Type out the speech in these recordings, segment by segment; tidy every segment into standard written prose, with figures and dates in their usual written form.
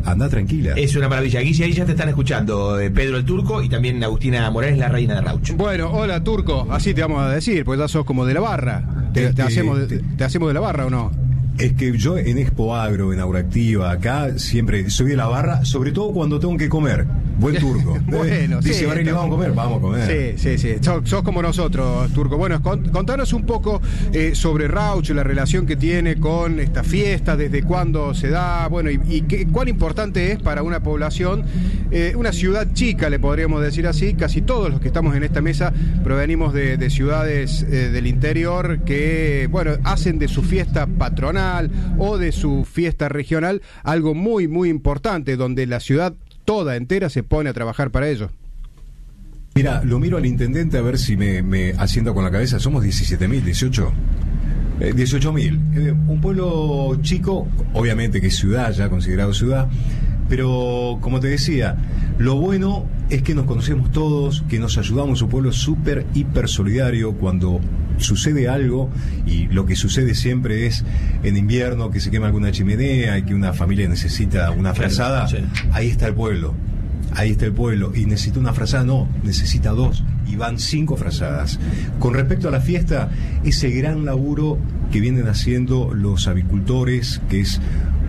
anda tranquila. Es una maravilla. Guille, ahí ya te están escuchando Pedro el Turco y también Agustina Morales, la reina de Rauch. Bueno, hola Turco, así te vamos a decir, pues ya sos como de la barra. ¿Te hacemos de la barra o no? Es que yo en Expo Agro, en Agroactiva, acá siempre soy de la barra, sobre todo cuando tengo que comer. Buen turco. Bueno, dice, Barili, vamos a comer, vamos a comer. Sí. Sos como nosotros, Turco. Bueno, contanos un poco sobre Rauch, la relación que tiene con esta fiesta, desde cuándo se da, bueno, y cuán importante es para una población, una ciudad chica, le podríamos decir así. Casi todos los que estamos en esta mesa provenimos de ciudades del interior que, bueno, hacen de su fiesta patronal o de su fiesta regional algo muy, muy importante, donde la ciudad toda entera se pone a trabajar para ello. Mira, lo miro al intendente a ver si me asiento con la cabeza. Somos 17.000, 18.000. Un pueblo chico, obviamente que es ciudad, ya considerado ciudad, pero como te decía, lo bueno es que nos conocemos todos, que nos ayudamos. Un pueblo súper, hiper solidario. Cuando sucede algo, y lo que sucede siempre es en invierno, que se quema alguna chimenea y que una familia necesita una frazada, sí. Ahí está el pueblo, y necesita una frazada, no, necesita 2, y van 5 frazadas. Con respecto a la fiesta, ese gran laburo que vienen haciendo los avicultores, que es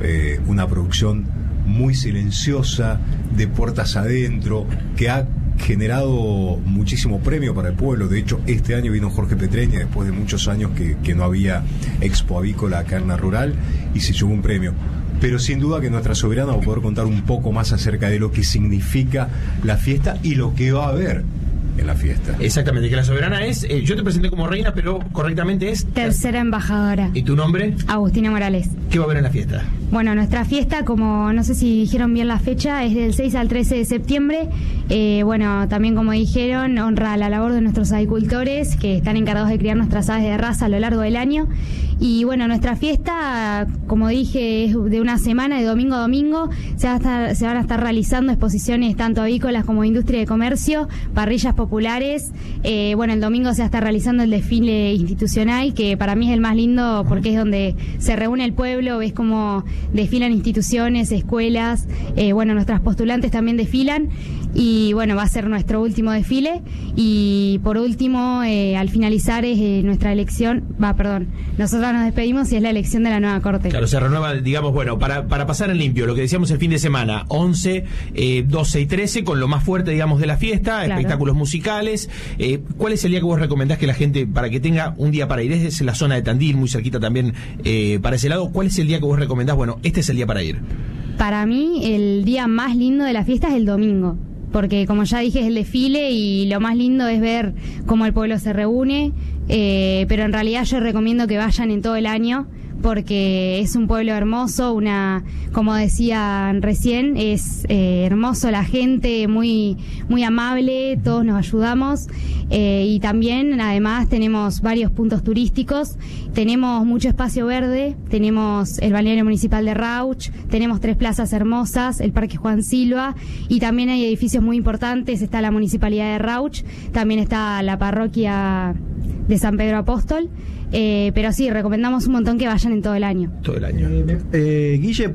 una producción muy silenciosa, de puertas adentro, que ha generado muchísimo premio para el pueblo. De hecho, este año vino Jorge Petreña, después de muchos años que no había Expo Avícola acá en la rural, y se llevó un premio. Pero sin duda que nuestra soberana va a poder contar un poco más acerca de lo que significa la fiesta y lo que va a haber en la fiesta. Exactamente, que la soberana es, yo te presenté como reina, pero correctamente es tercera embajadora. ¿Y tu nombre? Agustina Morales. ¿Qué va a haber en la fiesta? Bueno, nuestra fiesta, como no sé si dijeron bien la fecha, es del 6 al 13 de septiembre. Bueno, también como dijeron, honra la labor de nuestros avicultores que están encargados de criar nuestras aves de raza a lo largo del año. Y bueno, nuestra fiesta, como dije, es de una semana, de domingo a domingo. Se van a estar realizando exposiciones tanto avícolas como de industria y de comercio, parrillas populares. Bueno, el domingo se va a estar realizando el desfile institucional, que para mí es el más lindo porque es donde se reúne el pueblo, ves cómo desfilan instituciones, escuelas, bueno, nuestras postulantes también desfilan, y bueno, va a ser nuestro último desfile. Y por último, al finalizar es nuestra elección, nosotros nos despedimos y es la elección de la nueva corte. Claro, se renueva, digamos, bueno, para pasar en limpio, lo que decíamos el fin de semana, 11, 12 y 13, con lo más fuerte, digamos, de la fiesta, claro. Espectáculos musicales. ¿Cuál es el día que vos recomendás que la gente, para que tenga un día para ir? Es la zona de Tandil, muy cerquita también, para ese lado. ¿Cuál es el día que vos recomendás? Bueno, este es el día para ir. Para mí, el día más lindo de la fiesta es el domingo, porque como ya dije, es el desfile y lo más lindo es ver cómo el pueblo se reúne, pero en realidad yo recomiendo que vayan en todo el año, porque es un pueblo hermoso, como decían recién, es hermoso la gente, muy, muy amable, todos nos ayudamos, y también además tenemos varios puntos turísticos, tenemos mucho espacio verde, tenemos el balneario municipal de Rauch, tenemos 3 plazas hermosas, el Parque Juan Silva, y también hay edificios muy importantes, está la municipalidad de Rauch, también está la parroquia de San Pedro Apóstol. Pero sí, recomendamos un montón que vayan en todo el año. Todo el año. Guille,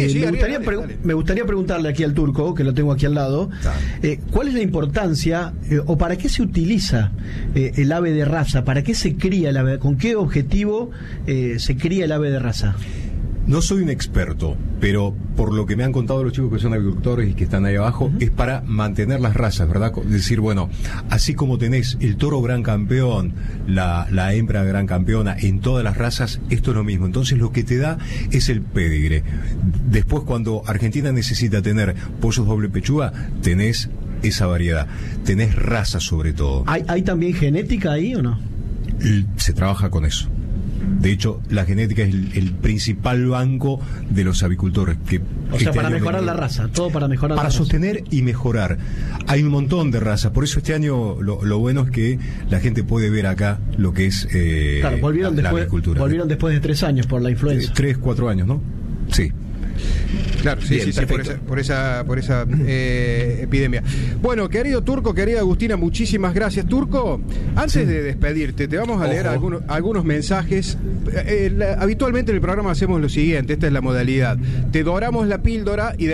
me gustaría preguntarle aquí al Turco, que lo tengo aquí al lado, ¿cuál es la importancia o para qué se utiliza el ave de raza? ¿Para qué se cría el ave? ¿Con qué objetivo se cría el ave de raza? No soy un experto, pero por lo que me han contado los chicos que son agricultores y que están ahí abajo, es para mantener las razas, ¿verdad? Es decir, bueno, así como tenés el toro gran campeón, la hembra gran campeona en todas las razas, esto es lo mismo. Entonces lo que te da es el pedigre. Después, cuando Argentina necesita tener pollos doble pechuga, tenés esa variedad. Tenés raza sobre todo. ¿Hay también genética ahí o no? Se trabaja con eso. De hecho, la genética es el principal banco de los avicultores. O sea, para mejorar la raza, todo para mejorar la raza. Para sostener y mejorar. Hay un montón de razas, por eso este año lo bueno es que la gente puede ver acá lo que es claro, la avicultura. Volvieron después de 3 años por la influenza. 3, 4 años, ¿no? Sí. Claro, sí, bien, sí, por esa epidemia. Bueno, querido Turco, querida Agustina, muchísimas gracias. Turco, antes de despedirte, te vamos a leer algunos mensajes. Habitualmente en el programa hacemos lo siguiente, esta es la modalidad. Te doramos la píldora y